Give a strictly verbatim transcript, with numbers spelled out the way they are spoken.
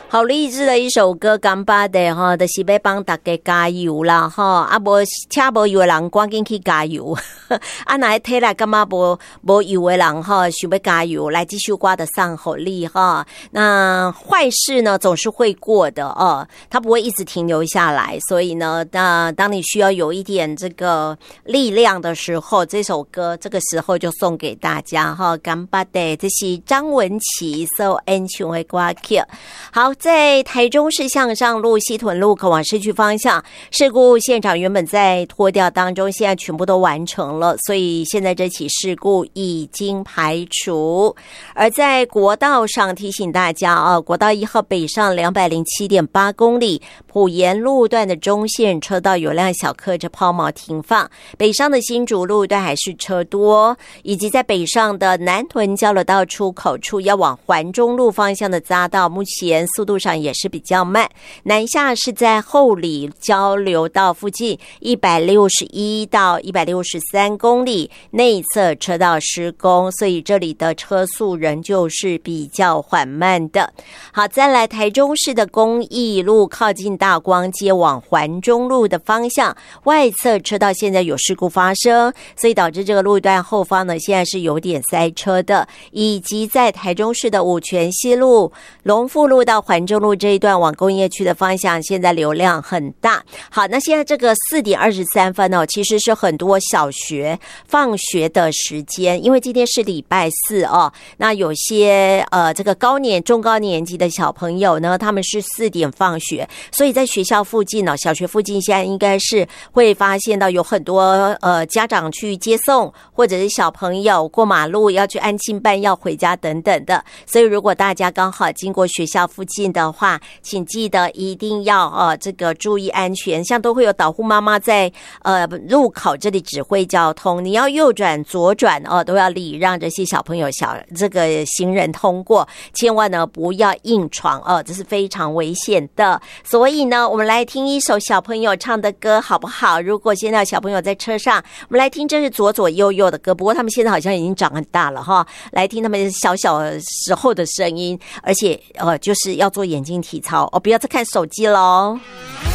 好励志的一首歌，干巴的哈，就是要帮大家加油啦哈！啊，无车无油的人赶紧去加油，啊，哪一天来干嘛无无油的人哈，想要加油，来这首歌的上好力哈。那坏事呢总是会过的哦，它不会一直停留下来，所以呢，那当你需要有一点这个力量的时候，这首歌这个时候就送给大家哈，干巴的，这是张文琪所演唱的歌曲。好。在台中市向上路西屯路口往市区方向，事故现场原本在拖吊当中，现在全部都完成了，所以现在这起事故已经排除。而在国道上提醒大家啊，国道一号北上 两百零七点八 公里，埔盐路段的中线车道有辆小客车抛锚停放，北上的新竹路段还是车多，以及在北上的南屯交流道出口处要往环中路方向的匝道，目前速度上也是比较慢，南下是在后里交流道附近一百六十一到一百六十三公里，内侧车道施工，所以这里的车速仍旧是比较缓慢的。好，再来台中市的公益路靠近大光街往环中路的方向，外侧车道现在有事故发生，所以导致这个路段后方呢现在是有点塞车的，以及在台中市的五权西路龙富路到环中路这一段往工业区的方向，现在流量很大。好，那现在这个四点二十三分哦，其实是很多小学放学的时间，因为今天是礼拜四哦。那有些呃这个高年中高年级的小朋友呢，他们是四点放学，所以在学校附近哦，小学附近现在应该是会发现到有很多呃家长去接送，或者是小朋友过马路要去安亲班要回家等等的。所以如果大家刚好经过学校附近的话，请记得一定要呃这个注意安全，像都会有导护妈妈在呃路口这里指挥交通，你要右转左转哦、呃、都要礼让这些小朋友小这个行人通过，千万呢不要硬闯哦、呃、这是非常危险的。所以呢我们来听一首小朋友唱的歌好不好？如果现在小朋友在车上，我们来听，这是左左右右的歌，不过他们现在好像已经长很大了哈，来听他们小小时候的声音，而且呃就是要做眼睛体操哦，不要再看手机咯。